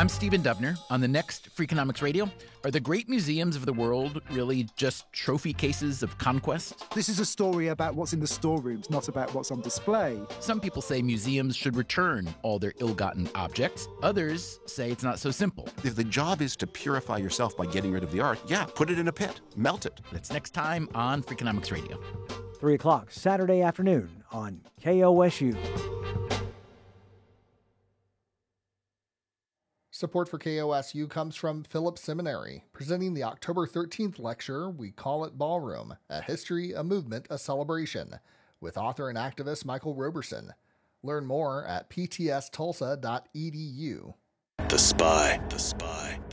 I'm Stephen Dubner. On the next Freakonomics Radio, are the great museums of the world really just trophy cases of conquest? This is a story about what's in the storerooms, not about what's on display. Some people say museums should return all their ill-gotten objects. Others say it's not so simple. If the job is to purify yourself by getting rid of the art, yeah, put it in a pit, melt it. That's next time on Freakonomics Radio. 3 o'clock Saturday afternoon on KOSU. Support for KOSU comes from Phillips Seminary, presenting the October 13th lecture, We Call It Ballroom, A History, a Movement, a Celebration, with author and activist Michael Roberson. Learn more at ptstulsa.edu. The Spy.